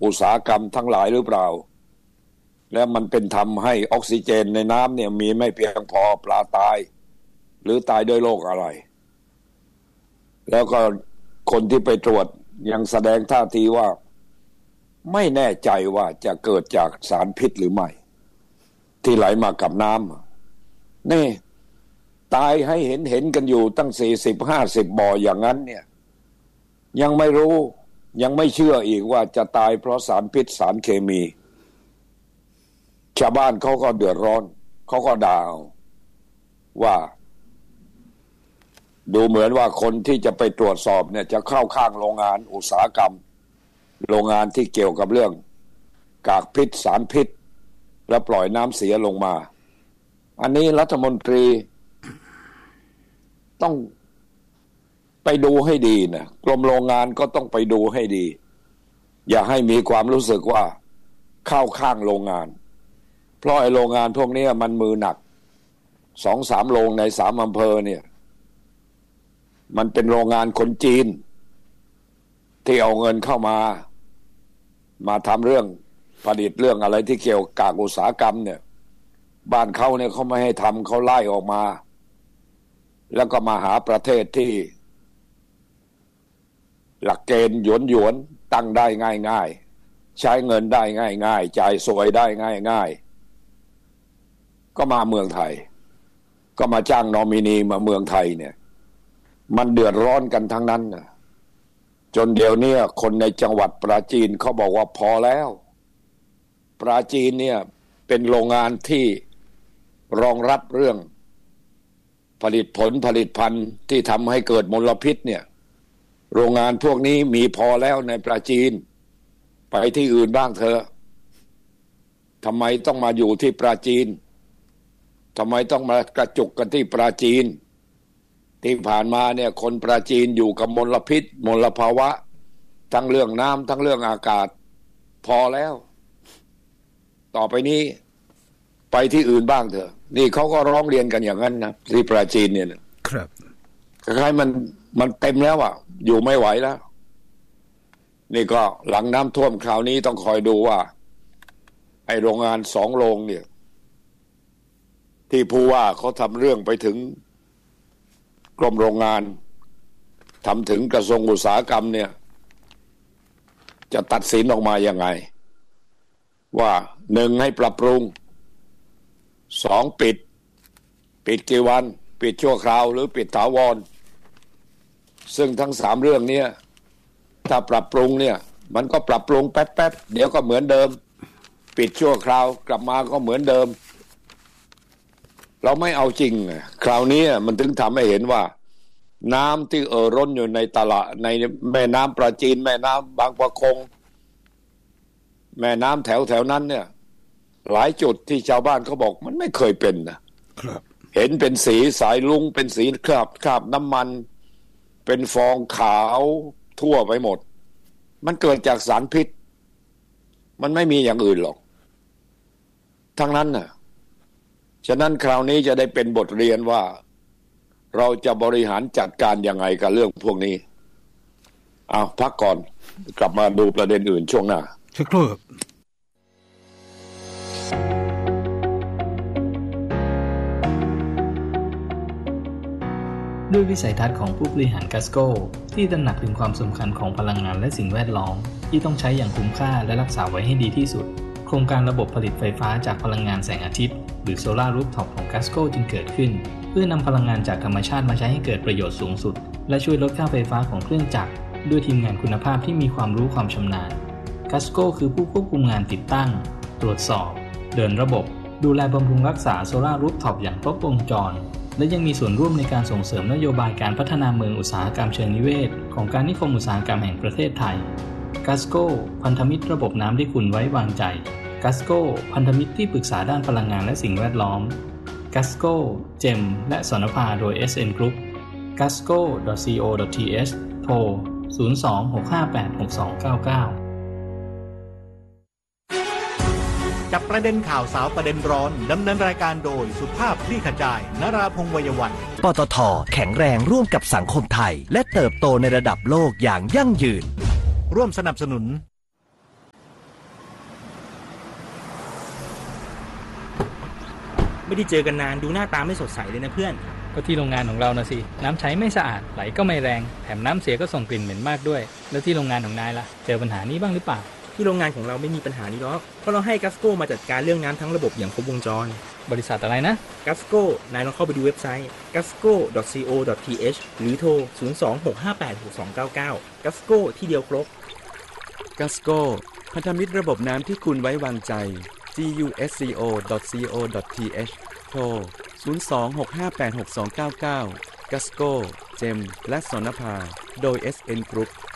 อุตสาหกรรมทั้งหลายหรือเปล่าและมันเป็นทำให้ออกซิเจนในน้ำเนี่ยมีไม่เพียงพอปลาตายหรือตายด้วยโรคอะไรแล้วก็คนที่ไปตรวจยังแสดงท่าทีว่าไม่แน่ใจว่าจะเกิดจากสารพิษหรือไม่ที่ไหลมากับน้ำนี่ตายให้เห็นกันอยู่ตั้ง40-50บ่ออย่างนั้นเนี่ยยังไม่รู้ยังไม่เชื่ออีกว่าจะตายเพราะสารพิษสารเคมีชาวบ้านเขาก็เดือดร้อนเขาก็ด่าว่าดูเหมือนว่าคนที่จะไปตรวจสอบเนี่ยจะเข้าข้างโรงงานอุตสาหกรรมโรงงานที่เกี่ยวกับเรื่องกากพิษสารพิษและปล่อยน้ำเสียลงมาอันนี้รัฐมนตรีต้องไปดูให้ดีนะกรมโรงงานก็ต้องไปดูให้ดีอย่าให้มีความรู้สึกว่าเข้าข้างโรงงานเพราะไอ้โรงงานพวกนี้มันมือหนัก 2-3 โรงใน3อำเภอเนี่ยมันเป็นโรงงานคนจีนที่เอาเงินเข้ามาทำเรื่องผลิตเรื่องอะไรที่เกี่ยวกับอุตสาหกรรมเนี่ยบ้านเขาเนี่ยเขาไม่ให้ทำเขาไล่ออกมาแล้วก็มาหาประเทศที่หลักเกณฑ์หยวนตั้งได้ง่ายๆใช้เงินได้ง่ายๆจ่ายสวยได้ง่ายๆก็มาเมืองไทยก็มาจ้างนอมินีมาเมืองไทยเนี่ยมันเดือดร้อนกันทั้งนั้นนะจนเดี๋ยวนี้คนในจังหวัดปราจีนเขาบอกว่าพอแล้วปราจีนเนี่ยเป็นโรงงานที่รองรับเรื่องผลิตภัณฑ์ที่ทำให้เกิดมลพิษเนี่ยโรงงานพวกนี้มีพอแล้วในปราจีนไปที่อื่นบ้างเถอะทำไมต้องมาอยู่ที่ปราจีนทำไมต้องมากระจุกกันที่ปราจีนที่ผ่านมาเนี่ยคนปราจีนอยู่กับมลพิษมลภาวะทั้งเรื่องน้ำทั้งเรื่องอากาศพอแล้วต่อไปนี้ไปที่อื่นบ้างเถอะนี่เขาก็ร้องเรียนกันอย่างนั้นนะที่ปราจีนเนี่ยครับคล้ายๆมันเต็มแล้วอ่ะอยู่ไม่ไหวแล้วนี่ก็หลังน้ำท่วมคราวนี้ต้องคอยดูว่าไอ้โรงงาน2โรงเนี่ยที่ผู้ว่าเขาทำเรื่องไปถึงกรมโรงงานทำถึงกระทรวงอุตสาหกรรมเนี่ยจะตัดสินออกมายังไงว่า1ให้ปรับปรุง2ปิดกี่วันปิดชั่วคราวหรือปิดถาวรซึ่งทั้ง3เรื่องนี้ถ้าปรับปรุงเนี่ยมันก็ปรับปรุงแป๊บๆเดี๋ยวก็เหมือนเดิมปิดชั่วคราวกลับมาก็เหมือนเดิมเราไม่เอาจริงคราวนี้มันถึงทำให้เห็นว่าน้ำที่ร้นอยู่ในตลาดในแม่น้ำปราจีนแม่น้ำบางปะกงแม่น้ำแถวนั้นเนี่ยหลายจุดที่ชาวบ้านเขาบอกมันไม่เคยเป็นนะครับเห็นเป็นสีสายลุ้งเป็นสีคราบน้ำมันเป็นฟองขาวทั่วไปหมดมันเกิดจากสารพิษมันไม่มีอย่างอื่นหรอกทั้งนั้นน่ะฉะนั้นคราวนี้จะได้เป็นบทเรียนว่าเราจะบริหารจัดการยังไงกับเรื่องพวกนี้เอาพักก่อนกลับมาดูประเด็นอื่นช่วงหน้าสักครู่ด้วยวิสัยทัศน์ของผู้บริหารกัสโก้ที่ตระหนักถึงความสำคัญของพลังงานและสิ่งแวดล้อมที่ต้องใช้อย่างคุ้มค่าและรักษาไว้ให้ดีที่สุดโครงการระบบผลิตไฟฟ้าจากพลังงานแสงอาทิตย์หรือโซลาร์รูฟท็อปของกัสโก้จึงเกิดขึ้นเพื่อนำพลังงานจากธรรมชาติมาใช้ให้เกิดประโยชน์สูงสุดและช่วยลดค่าไฟฟ้าของเครื่องจักรด้วยทีมงานคุณภาพที่มีความรู้ความชำนาญกัสโก้คือผู้ควบคุมงานติดตั้งตรวจสอบเดินระบบดูแลบำรุงรักษาโซลาร์รูฟท็อปอย่างครบวงจรและยังมีส่วนร่วมในการส่งเสริมนโยบายการพัฒนาเมืองอุตสาหกรรมเชิงนิเวศของการนิคมอุตสาหกรรมแห่งประเทศไทยกัสโก้พันธมิตรระบบน้ำที่คุณไว้วางใจกัสโก้พันธมิตรที่ปรึกษาด้านพลังงานและสิ่งแวดล้อมกัสโก้เจมและสนภาโดย SN Group gasco.co.th โทร 02-658-6299 จับประเด็นข่าวสาวประเด็นร้อนดำเนินรายการโดยสุภาพคลี่ขจายนราพงษ์วัยวันปตท.แข็งแรงร่วมกับสังคมไทยและเติบโตในระดับโลกอย่างยั่งยืนร่วมสนับสนุนไม่ได้เจอกันนานดูหน้าตาไม่สดใสเลยนะเพื่อนก็ที่โรงงานของเรานะสิน้ำใช้ไม่สะอาดไหลก็ไม่แรงแถมน้ำเสียก็ส่งกลิ่นเหม็นมากด้วยแล้วที่โรงงานของนายล่ะเจอปัญหานี้บ้างหรือเปล่าที่โรงงานของเราไม่มีปัญหานี้หรอกเพราะเราให้กัสโก้มาจัดการเรื่องน้ำทั้งระบบอย่างครบวงจรบริษัทอะไรนะกัสโก้นายลองเข้าไปดูเว็บไซต์ gasco.co.th หรือโทร 026586299 กัสโก้ที่เดียวครบกัสโก้พันธมิตรระบบน้ำที่คุณไว้วางใจ gasco.co.th โทร 026586299 กัสโก้เจมและสนภาโดย SN Group